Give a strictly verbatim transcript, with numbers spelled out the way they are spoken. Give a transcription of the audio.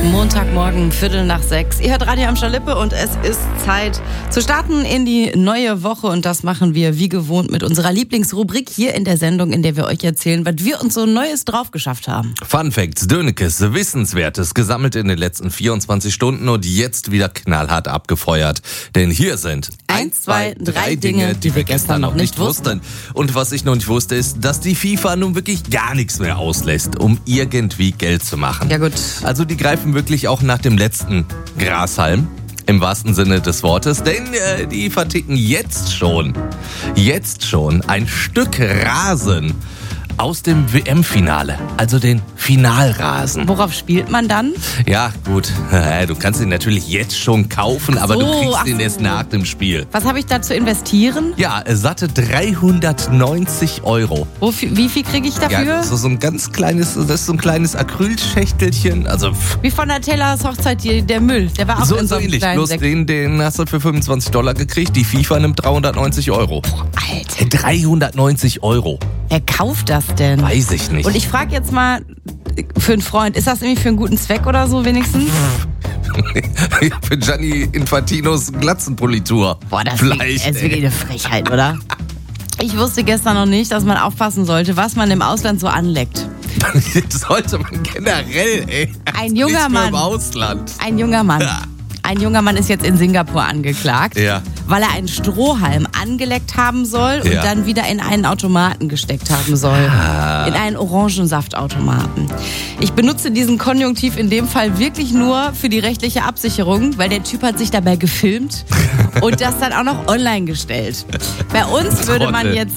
Montagmorgen, Viertel nach sechs. Ihr hört Radio am Lippe und es ist Zeit zu starten in die neue Woche. Und das machen wir wie gewohnt mit unserer Lieblingsrubrik hier in der Sendung, in der wir euch erzählen, was wir uns so Neues drauf geschafft haben. Fun Facts, Dönekes, Wissenswertes, gesammelt in den letzten vierundzwanzig Stunden und jetzt wieder knallhart abgefeuert. Denn hier sind Eins, zwei, drei Dinge, die wir gestern noch nicht wussten. Und was ich noch nicht wusste, ist, dass die FIFA nun wirklich gar nichts mehr auslässt, um irgendwie Geld zu machen. Ja gut. Also die greifen wirklich auch nach dem letzten Grashalm. Im wahrsten Sinne des Wortes, denn äh, die verticken jetzt schon, jetzt schon ein Stück Rasen aus dem W M-Finale, also den Finalrasen. Worauf spielt man dann? Ja, gut, du kannst ihn natürlich jetzt schon kaufen, aber so, du kriegst ihn so. erst nach dem Spiel. Was habe ich da zu investieren? Ja, satte dreihundertneunzig Euro. Wofür, wie viel kriege ich dafür? Ja, das ist so ein ganz kleines, das ist so ein kleines Acrylschächtelchen, also pff. Wie von der Taylors Hochzeit, die, der Müll, der war auch so, in so so einem ähnlich. kleinen Bloß Säck. den, den hast du für fünfundzwanzig Dollar gekriegt, die FIFA nimmt dreihundertneunzig Euro. Alter, dreihundertneunzig Euro. wer kauft das denn? Weiß ich nicht. Und ich frage jetzt mal für einen Freund, ist das irgendwie für einen guten Zweck oder so wenigstens? Für Gianni Infantinos Glatzenpolitur. Boah, das Vielleicht, ist ey. wirklich eine Frechheit, oder? Ich wusste gestern noch nicht, dass man aufpassen sollte, was man im Ausland so anleckt. Das sollte man generell, ey. Ein junger Nicht nur Mann. im Ausland. Ein junger Mann. Ein junger Mann ist jetzt in Singapur angeklagt, Ja. weil er einen Strohhalm angeleckt haben soll und Ja. dann wieder in einen Automaten gesteckt haben soll. Ah. In einen Orangensaftautomaten. Ich benutze diesen Konjunktiv in dem Fall wirklich nur für die rechtliche Absicherung, weil der Typ hat sich dabei gefilmt und das dann auch noch online gestellt. Bei uns würde man Trottel. jetzt